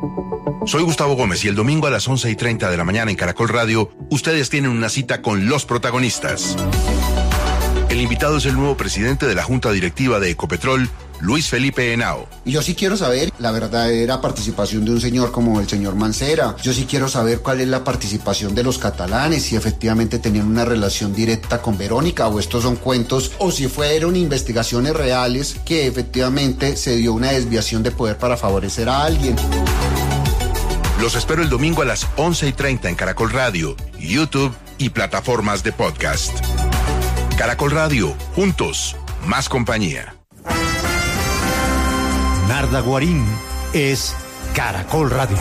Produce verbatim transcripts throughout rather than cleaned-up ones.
Soy Gustavo Gómez y el domingo a las once y treinta de la mañana en Caracol Radio, ustedes tienen una cita con los protagonistas. El invitado es el nuevo presidente de la Junta Directiva de Ecopetrol, Luis Felipe Henao. Y yo sí quiero saber la verdadera participación de un señor como el señor Mancera. Yo sí quiero saber cuál es la participación de los catalanes, si efectivamente tenían una relación directa con Verónica o estos son cuentos, o si fueron investigaciones reales que efectivamente se dio una desviación de poder para favorecer a alguien. Los espero el domingo a las once y treinta en Caracol Radio, YouTube y plataformas de podcast. Caracol Radio, juntos, más compañía. Narda Guarín es Caracol Radio.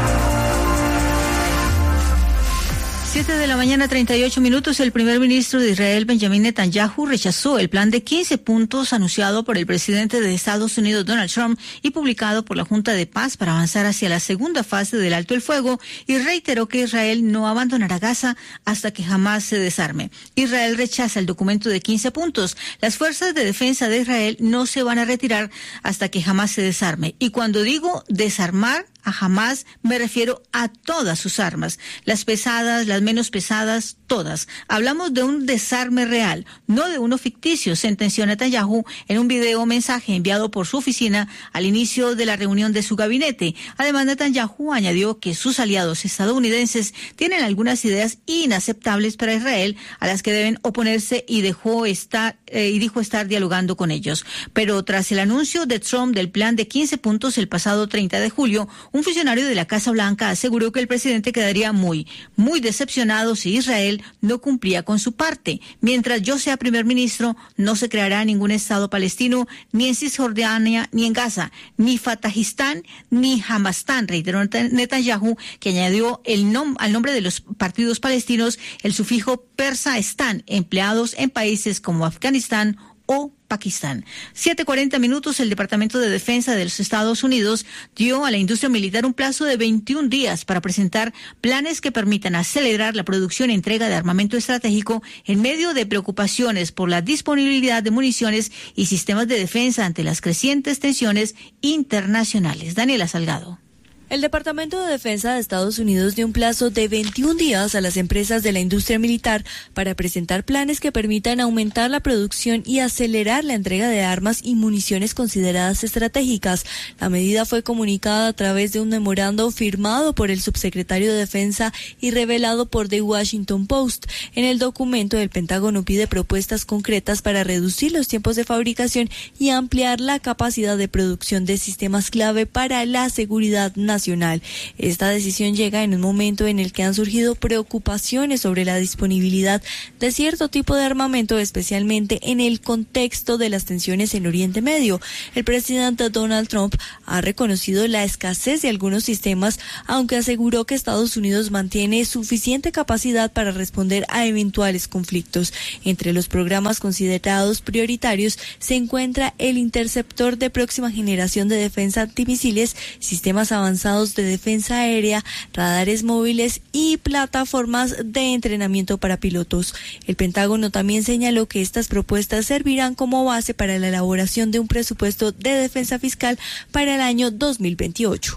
siete de la mañana, treinta y ocho minutos. El primer ministro de Israel, Benjamin Netanyahu, rechazó el plan de quince puntos anunciado por el presidente de Estados Unidos, Donald Trump, y publicado por la Junta de Paz para avanzar hacia la segunda fase del alto el fuego, y reiteró que Israel no abandonará Gaza hasta que Hamás se desarme. Israel rechaza el documento de quince puntos. Las fuerzas de defensa de Israel no se van a retirar hasta que Hamás se desarme. Y cuando digo desarmar a Hamás, me refiero a todas sus armas, las pesadas, las menos pesadas, todas. Hablamos de un desarme real, no de uno ficticio, sentenció Netanyahu en un video mensaje enviado por su oficina al inicio de la reunión de su gabinete. Además, Netanyahu añadió que sus aliados estadounidenses tienen algunas ideas inaceptables para Israel a las que deben oponerse y dejó estar eh, y dijo estar dialogando con ellos. Pero tras el anuncio de Trump del plan de quince puntos el pasado treinta de julio, un funcionario de la Casa Blanca aseguró que el presidente quedaría muy, muy decepcionado si Israel no cumplía con su parte. Mientras yo sea primer ministro, no se creará ningún Estado palestino, ni en Cisjordania, ni en Gaza, ni Fatahistán, ni Hamastán, reiteró Netanyahu, que añadió el nom- al nombre de los partidos palestinos el sufijo persa están, empleados en países como Afganistán o Pakistán. siete cuarenta minutos. El Departamento de Defensa de los Estados Unidos dio a la industria militar un plazo de veintiún días para presentar planes que permitan acelerar la producción y entrega de armamento estratégico en medio de preocupaciones por la disponibilidad de municiones y sistemas de defensa ante las crecientes tensiones internacionales. Daniela Salgado. El Departamento de Defensa de Estados Unidos dio un plazo de veintiún días a las empresas de la industria militar para presentar planes que permitan aumentar la producción y acelerar la entrega de armas y municiones consideradas estratégicas. La medida fue comunicada a través de un memorando firmado por el subsecretario de Defensa y revelado por The Washington Post. En el documento, el Pentágono pide propuestas concretas para reducir los tiempos de fabricación y ampliar la capacidad de producción de sistemas clave para la seguridad nacional. Nacional. Esta decisión llega en un momento en el que han surgido preocupaciones sobre la disponibilidad de cierto tipo de armamento, especialmente en el contexto de las tensiones en Oriente Medio. El presidente Donald Trump ha reconocido la escasez de algunos sistemas, aunque aseguró que Estados Unidos mantiene suficiente capacidad para responder a eventuales conflictos. Entre los programas considerados prioritarios se encuentra el interceptor de próxima generación de defensa antimisiles, sistemas avanzados de defensa aérea, radares móviles y plataformas de entrenamiento para pilotos. El Pentágono también señaló que estas propuestas servirán como base para la elaboración de un presupuesto de defensa fiscal para el año dos mil veintiocho.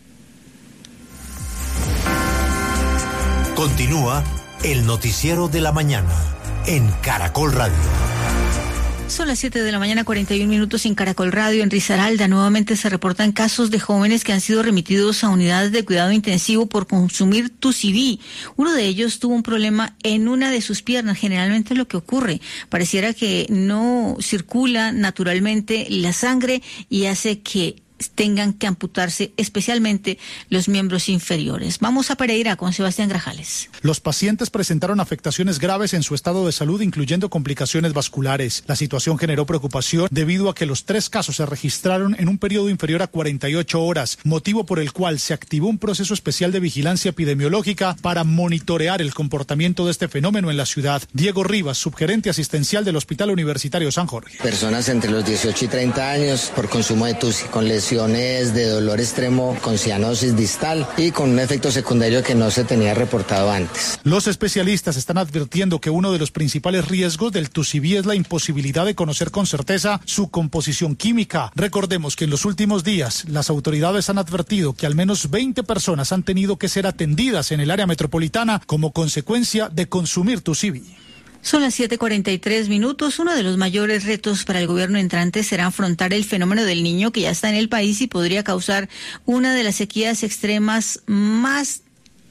Continúa el noticiero de la mañana en Caracol Radio. Son las siete de la mañana, cuarenta y un minutos en Caracol Radio. En Risaralda nuevamente se reportan casos de jóvenes que han sido remitidos a unidades de cuidado intensivo por consumir Tusiví. Uno de ellos tuvo un problema en una de sus piernas. Generalmente es lo que ocurre. Pareciera que no circula naturalmente la sangre y hace que tengan que amputarse especialmente los miembros inferiores. Vamos a Pereira con Sebastián Grajales. Los pacientes presentaron afectaciones graves en su estado de salud, incluyendo complicaciones vasculares. La situación generó preocupación debido a que los tres casos se registraron en un periodo inferior a cuarenta y ocho horas, motivo por el cual se activó un proceso especial de vigilancia epidemiológica para monitorear el comportamiento de este fenómeno en la ciudad. Diego Rivas, subgerente asistencial del Hospital Universitario San Jorge. Personas entre los dieciocho y treinta años por consumo de tusi, con lesiones lesiones de dolor extremo con cianosis distal y con un efecto secundario que no se tenía reportado antes. Los especialistas están advirtiendo que uno de los principales riesgos del Tusiví es la imposibilidad de conocer con certeza su composición química. Recordemos que en los últimos días las autoridades han advertido que al menos veinte personas han tenido que ser atendidas en el área metropolitana como consecuencia de consumir Tusiví. Son las siete cuarenta y tres minutos. Uno de los mayores retos para el gobierno entrante será afrontar el fenómeno del Niño, que ya está en el país y podría causar una de las sequías extremas más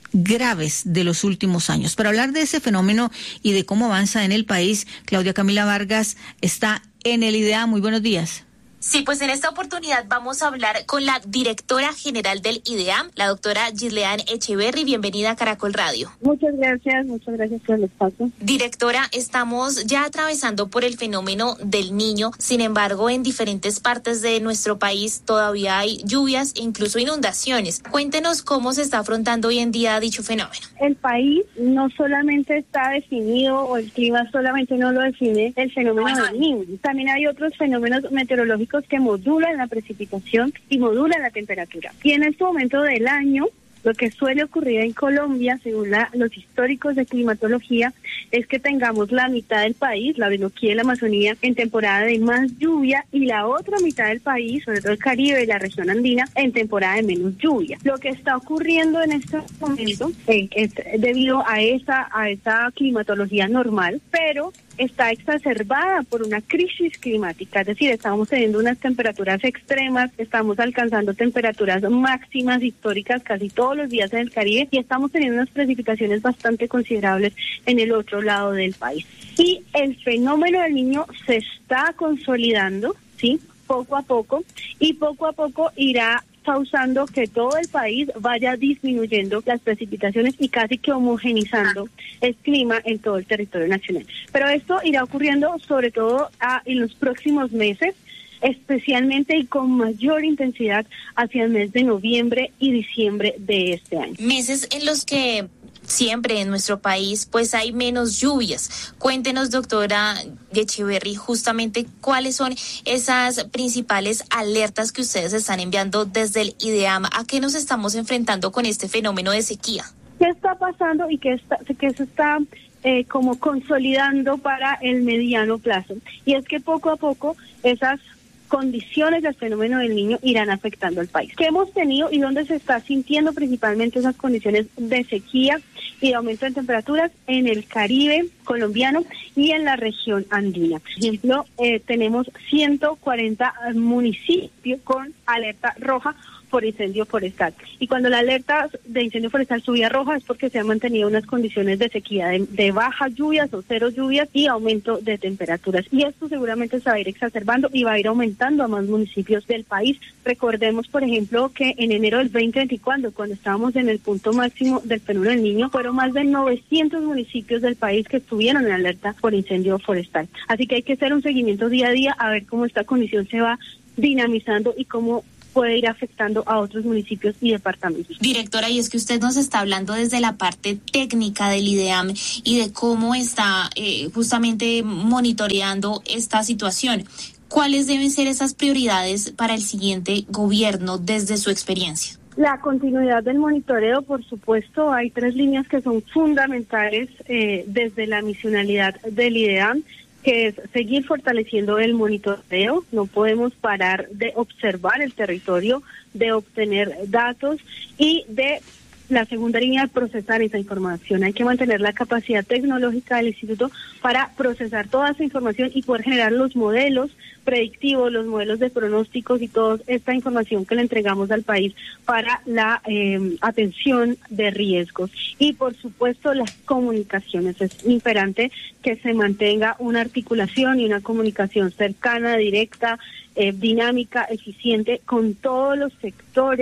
graves de los últimos años. Para hablar de ese fenómeno y de cómo avanza en el país, Claudia Camila Vargas está en el IDEAM. Muy buenos días. Sí, pues en esta oportunidad vamos a hablar con la directora general del IDEAM, la doctora Gislean Echeverry. Bienvenida a Caracol Radio. Muchas gracias, muchas gracias por el espacio. Directora, estamos ya atravesando por el fenómeno del Niño. Sin embargo, en diferentes partes de nuestro país todavía hay lluvias e incluso inundaciones. Cuéntenos cómo se está afrontando hoy en día dicho fenómeno. El país no solamente está definido, o el clima solamente no lo define el fenómeno del Niño. También hay otros fenómenos meteorológicos que modulan la precipitación y modulan la temperatura. Y en este momento del año, lo que suele ocurrir en Colombia, según la, los históricos de climatología, es que tengamos la mitad del país, la Orinoquía y la Amazonía, en temporada de más lluvia, y la otra mitad del país, sobre todo el Caribe y la región andina, en temporada de menos lluvia. Lo que está ocurriendo en este momento eh, es debido a esa, a esa climatología normal, pero está exacerbada por una crisis climática, es decir, estamos teniendo unas temperaturas extremas, estamos alcanzando temperaturas máximas históricas casi todos los días en el Caribe y estamos teniendo unas precipitaciones bastante considerables en el otro lado del país. Y el fenómeno del Niño se está consolidando, ¿sí?, poco a poco, y poco a poco irá causando que todo el país vaya disminuyendo las precipitaciones y casi que homogenizando el clima en todo el territorio nacional. Pero esto irá ocurriendo sobre todo a, en los próximos meses, especialmente y con mayor intensidad hacia el mes de noviembre y diciembre de este año. Meses en los que siempre en nuestro país pues hay menos lluvias. Cuéntenos, doctora Echeverry, justamente cuáles son esas principales alertas que ustedes están enviando desde el IDEAM. ¿A qué nos estamos enfrentando con este fenómeno de sequía? ¿Qué está pasando y qué, está, qué se está eh, como consolidando para el mediano plazo? Y es que poco a poco esas condiciones del fenómeno del Niño irán afectando al país. ¿Qué hemos tenido y dónde se está sintiendo principalmente esas condiciones de sequía y de aumento de temperaturas? En el Caribe colombiano y en la región andina. Por ejemplo, eh, tenemos ciento cuarenta municipios con alerta roja por incendio forestal. Y cuando la alerta de incendio forestal subía roja es porque se han mantenido unas condiciones de sequía, de, de bajas lluvias o cero lluvias y aumento de temperaturas. Y esto seguramente se va a ir exacerbando y va a ir aumentando a más municipios del país. Recordemos, por ejemplo, que en enero del veinte veinticuatro, cuando estábamos en el punto máximo del fenómeno del Niño, fueron más de novecientos municipios del país que estuvieron en alerta por incendio forestal. Así que hay que hacer un seguimiento día a día a ver cómo esta condición se va dinamizando y cómo puede ir afectando a otros municipios y departamentos. Directora, y es que usted nos está hablando desde la parte técnica del IDEAM y de cómo está eh, justamente monitoreando esta situación. ¿Cuáles deben ser esas prioridades para el siguiente gobierno desde su experiencia? La continuidad del monitoreo, por supuesto, hay tres líneas que son fundamentales eh, desde la misionalidad del IDEAM, que es seguir fortaleciendo el monitoreo. No podemos parar de observar el territorio, de obtener datos y de la segunda línea de procesar esa información. Hay que mantener la capacidad tecnológica del instituto para procesar toda esa información y poder generar los modelos predictivos, los modelos de pronósticos y toda esta información que le entregamos al país para la eh, atención de riesgos. Y por supuesto las comunicaciones. Es imperante que se mantenga una articulación y una comunicación cercana, directa, eh, dinámica, eficiente con todos los sectores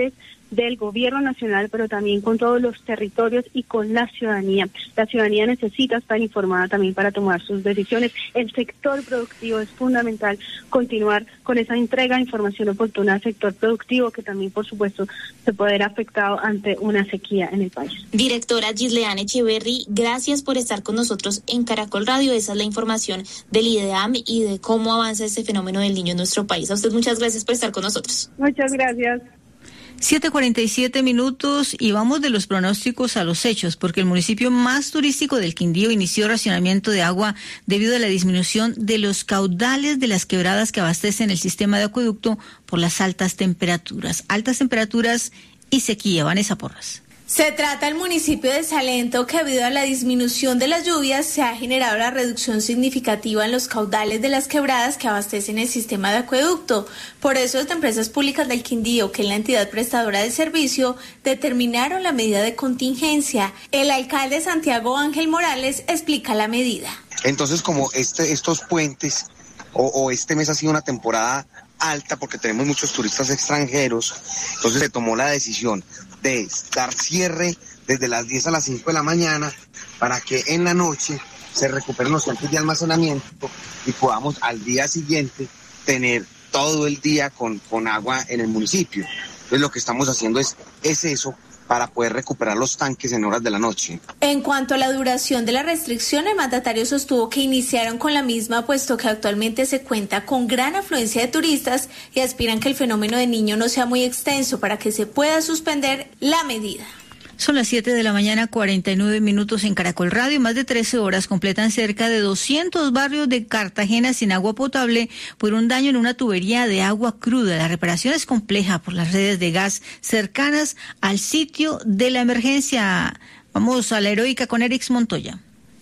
del gobierno nacional, pero también con todos los territorios y con la ciudadanía. La ciudadanía necesita estar informada también para tomar sus decisiones. El sector productivo es fundamental continuar con esa entrega de información oportuna al sector productivo, que también, por supuesto, se puede ver afectado ante una sequía en el país. Directora Gisleana Echeverry, gracias por estar con nosotros en Caracol Radio. Esa es la información del IDEAM y de cómo avanza este fenómeno del niño en nuestro país. A usted muchas gracias por estar con nosotros. Muchas gracias. siete cuarenta y siete minutos y vamos de los pronósticos a los hechos, porque el municipio más turístico del Quindío inició racionamiento de agua debido a la disminución de los caudales de las quebradas que abastecen el sistema de acueducto por las altas temperaturas. Altas temperaturas y sequía. Vanessa Porras. Se trata del municipio de Salento, que debido a la disminución de las lluvias se ha generado la reducción significativa en los caudales de las quebradas que abastecen el sistema de acueducto. Por eso, las empresas públicas del Quindío, que es la entidad prestadora del servicio, determinaron la medida de contingencia. El alcalde Santiago Ángel Morales explica la medida. Entonces, como este, estos puentes o, o este mes ha sido una temporada alta porque tenemos muchos turistas extranjeros, entonces se tomó la decisión de dar cierre desde las diez a las cinco de la mañana para que en la noche se recuperen los tanques de almacenamiento y podamos al día siguiente tener todo el día con, con agua en el municipio. Entonces lo que estamos haciendo es, es eso, para poder recuperar los tanques en horas de la noche. En cuanto a la duración de la restricción, el mandatario sostuvo que iniciaron con la misma, puesto que actualmente se cuenta con gran afluencia de turistas y aspiran que el fenómeno de Niño no sea muy extenso para que se pueda suspender la medida. Son las siete de la mañana, cuarenta y nueve minutos en Caracol Radio. Más de trece horas completan cerca de doscientos barrios de Cartagena sin agua potable por un daño en una tubería de agua cruda. La reparación es compleja por las redes de gas cercanas al sitio de la emergencia. Vamos a la heroica con Erix Montoya.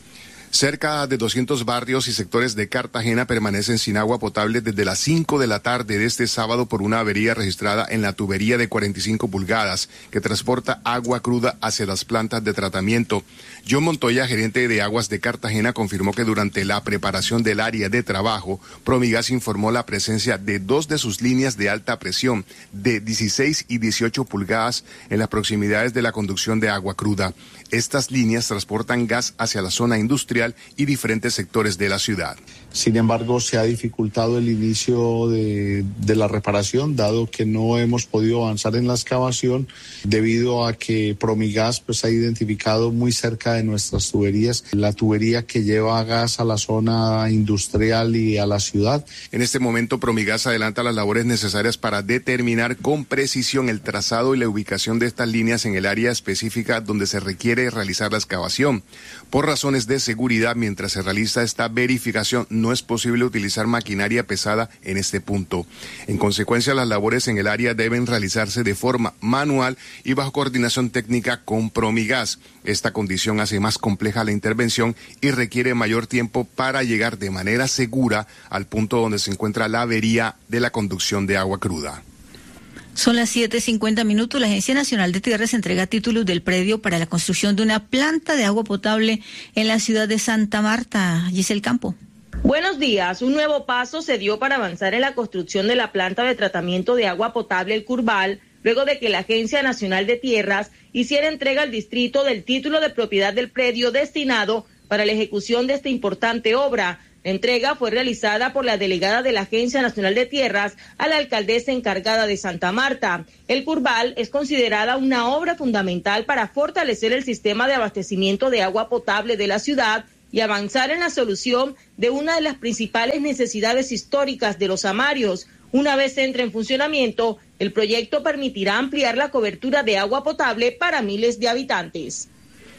Cerca de doscientos barrios y sectores de Cartagena permanecen sin agua potable desde las cinco de la tarde de este sábado por una avería registrada en la tubería de cuarenta y cinco pulgadas que transporta agua cruda hacia las plantas de tratamiento. John Montoya, gerente de Aguas de Cartagena, confirmó que durante la preparación del área de trabajo, Promigas informó la presencia de dos de sus líneas de alta presión de dieciséis y dieciocho pulgadas en las proximidades de la conducción de agua cruda. Estas líneas transportan gas hacia la zona industrial y diferentes sectores de la ciudad. Sin embargo, se ha dificultado el inicio de, de la reparación, dado que no hemos podido avanzar en la excavación, debido a que Promigas pues, ha identificado muy cerca de nuestras tuberías la tubería que lleva gas a la zona industrial y a la ciudad. En este momento, Promigas adelanta las labores necesarias para determinar con precisión el trazado y la ubicación de estas líneas en el área específica donde se requiere realizar la excavación. Por razones de seguridad, mientras se realiza esta verificación, no es posible utilizar maquinaria pesada en este punto. En consecuencia, las labores en el área deben realizarse de forma manual y bajo coordinación técnica con Promigas. Esta condición hace más compleja la intervención y requiere mayor tiempo para llegar de manera segura al punto donde se encuentra la avería de la conducción de agua cruda. Son las siete cincuenta minutos. La Agencia Nacional de Tierras entrega títulos del predio para la construcción de una planta de agua potable en la ciudad de Santa Marta. Giselle Campo. Buenos días. Un nuevo paso se dio para avanzar en la construcción de la planta de tratamiento de agua potable El Curval, luego de que la Agencia Nacional de Tierras hiciera entrega al distrito del título de propiedad del predio destinado para la ejecución de esta importante obra. La entrega fue realizada por la delegada de la Agencia Nacional de Tierras a la alcaldesa encargada de Santa Marta. El Curval es considerada una obra fundamental para fortalecer el sistema de abastecimiento de agua potable de la ciudad y avanzar en la solución de una de las principales necesidades históricas de los amarios. Una vez entre en funcionamiento, el proyecto permitirá ampliar la cobertura de agua potable para miles de habitantes.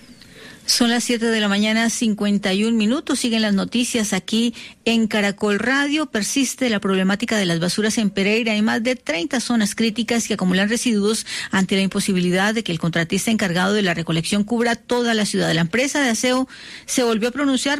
Son las siete de la mañana, cincuenta y un minutos. Siguen las noticias aquí en Caracol Radio. Persiste la problemática de las basuras en Pereira. Hay más de treinta zonas críticas que acumulan residuos ante la imposibilidad de que el contratista encargado de la recolección cubra toda la ciudad. La empresa de aseo se volvió a pronunciar, pero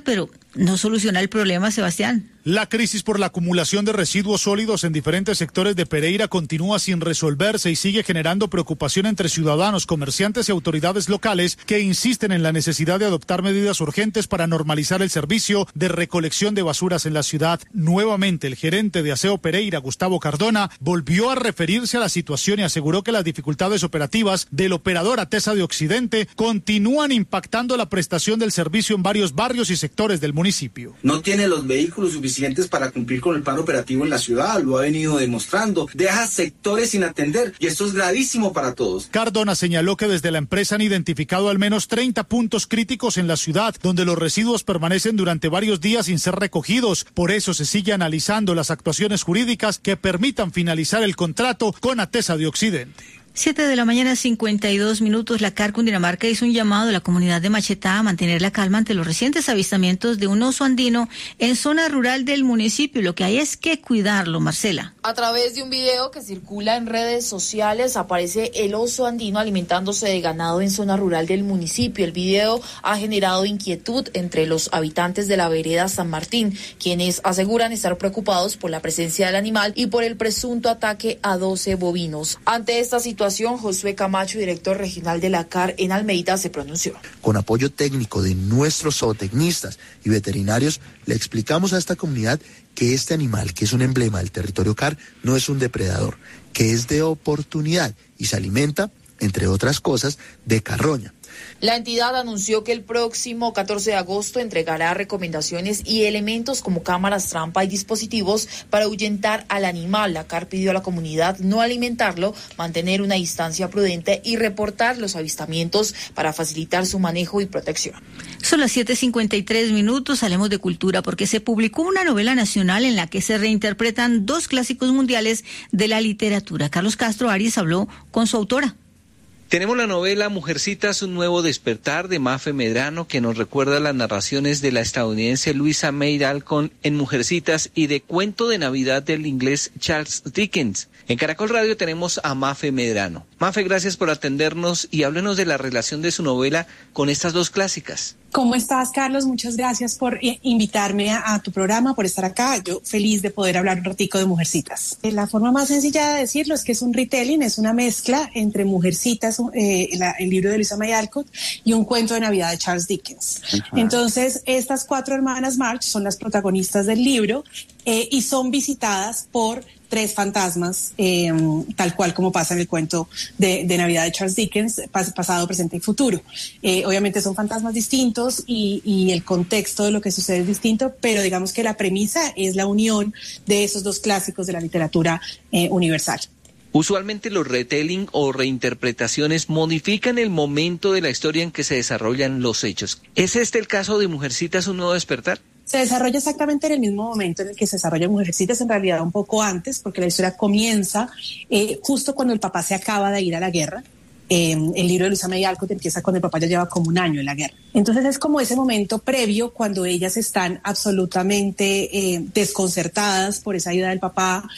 no soluciona el problema, Sebastián. La crisis por la acumulación de residuos sólidos en diferentes sectores de Pereira continúa sin resolverse y sigue generando preocupación entre ciudadanos, comerciantes y autoridades locales que insisten en la necesidad de adoptar medidas urgentes para normalizar el servicio de recolección de basuras en la ciudad. Nuevamente, el gerente de Aseo Pereira, Gustavo Cardona, volvió a referirse a la situación y aseguró que las dificultades operativas del operador Atesa de Occidente continúan impactando la prestación del servicio en varios barrios y sectores del municipio. No tiene los vehículos suficientes para cumplir con el plan operativo en la ciudad, lo ha venido demostrando, deja sectores sin atender y esto es gravísimo para todos. Cardona señaló que desde la empresa han identificado al menos treinta puntos críticos en la ciudad donde los residuos permanecen durante varios días sin ser recogidos. Por eso se sigue analizando las actuaciones jurídicas que permitan finalizar el contrato con Atesa de Occidente. Siete de la mañana, cincuenta y dos minutos. La C A R Cundinamarca hizo un llamado a la comunidad de Machetá a mantener la calma ante los recientes avistamientos de un oso andino en zona rural del municipio. Lo que hay es que cuidarlo, Marcela. A través de un video que circula en redes sociales aparece el oso andino alimentándose de ganado en zona rural del municipio. El video ha generado inquietud entre los habitantes de la vereda San Martín, quienes aseguran estar preocupados por la presencia del animal y por el presunto ataque a doce bovinos. Ante esta situación, Josué Camacho, director regional de la C A R en Almeida, se pronunció. Con apoyo técnico de nuestros zootecnistas y veterinarios, le explicamos a esta comunidad que este animal, que es un emblema del territorio C A R, no es un depredador, que es de oportunidad y se alimenta, entre otras cosas, de carroña. La entidad anunció que el próximo catorce de agosto entregará recomendaciones y elementos como cámaras trampa y dispositivos para ahuyentar al animal. La C A R pidió a la comunidad no alimentarlo, mantener una distancia prudente y reportar los avistamientos para facilitar su manejo y protección. Son las siete cincuenta y tres minutos, hablemos de cultura, porque se publicó una novela nacional en la que se reinterpretan dos clásicos mundiales de la literatura. Carlos Castro Arias habló con su autora. Tenemos la novela Mujercitas, un nuevo despertar de Mafe Medrano, que nos recuerda las narraciones de la estadounidense Louisa May Alcott en Mujercitas y de Cuento de Navidad del inglés Charles Dickens. En Caracol Radio tenemos a Mafe Medrano. Mafe, gracias por atendernos y háblenos de la relación de su novela con estas dos clásicas. ¿Cómo estás, Carlos? Muchas gracias por invitarme a, a tu programa, por estar acá. Yo feliz de poder hablar un ratico de Mujercitas. La forma más sencilla de decirlo es que es un retelling, es una mezcla entre Mujercitas, eh, la, el libro de Louisa May Alcott, y un cuento de Navidad de Charles Dickens. Ajá. Entonces, estas cuatro hermanas March son las protagonistas del libro eh, y son visitadas por tres fantasmas, eh, tal cual como pasa en el cuento de, de Navidad de Charles Dickens, pas, pasado, presente y futuro. Eh, obviamente son fantasmas distintos y, y el contexto de lo que sucede es distinto, pero digamos que la premisa es la unión de esos dos clásicos de la literatura eh, universal. Usualmente los retelling o reinterpretaciones modifican el momento de la historia en que se desarrollan los hechos. ¿Es este el caso de Mujercitas, un nuevo despertar? Se desarrolla exactamente en el mismo momento en el que se desarrolla Mujercitas, en realidad un poco antes, porque la historia comienza eh, justo cuando el papá se acaba de ir a la guerra. Eh, el libro de Louisa May Alcott empieza cuando el papá ya lleva como un año en la guerra. Entonces es como ese momento previo cuando ellas están absolutamente eh, desconcertadas por esa ida del papá.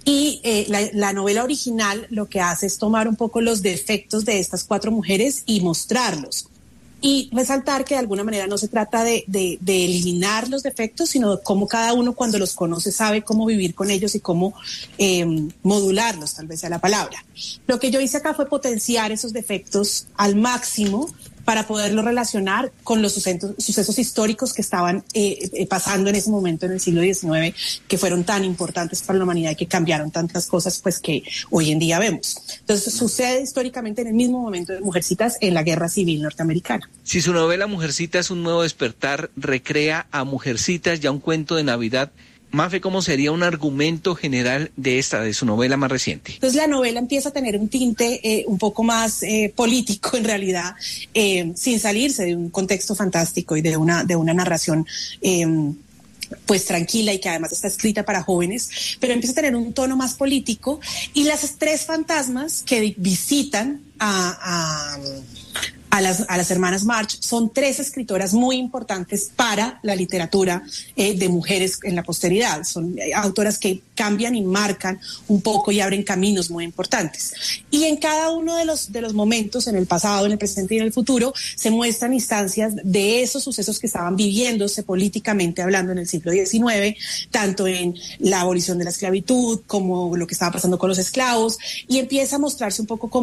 Y eh, la, la novela original lo que hace es tomar un poco los defectos de estas cuatro mujeres y mostrarlos. Y resaltar que de alguna manera no se trata de, de, de eliminar los defectos, sino de cómo cada uno cuando los conoce sabe cómo vivir con ellos y cómo eh, modularlos, tal vez sea la palabra. Lo que yo hice acá fue potenciar esos defectos al máximo para poderlo relacionar con los sucesos, sucesos históricos que estaban eh, eh, pasando en ese momento en el siglo diecinueve, que fueron tan importantes para la humanidad y que cambiaron tantas cosas pues que hoy en día vemos. Entonces sucede históricamente en el mismo momento de Mujercitas en la Guerra Civil Norteamericana. Si su novela Mujercitas, un nuevo despertar recrea a Mujercitas, ya un cuento de Navidad, Mafe, ¿cómo sería un argumento general de esta, de su novela más reciente? Entonces la novela empieza a tener un tinte eh, un poco más eh, político en realidad, eh, sin salirse de un contexto fantástico y de una, de una narración eh, pues tranquila y que además está escrita para jóvenes, pero empieza a tener un tono más político y las tres fantasmas que visitan a... a a las, a las hermanas March. Son tres escritoras muy importantes para la literatura eh, de mujeres en la posteridad. Son eh, autoras que cambian y marcan un poco y abren caminos muy importantes. Y en cada uno de los, de los momentos, en el pasado, en el presente y en el futuro, se muestran instancias de esos sucesos que estaban viviéndose políticamente hablando en el siglo diecinueve, tanto en la abolición de la esclavitud como lo que estaba pasando con los esclavos, y empieza a mostrarse un poco como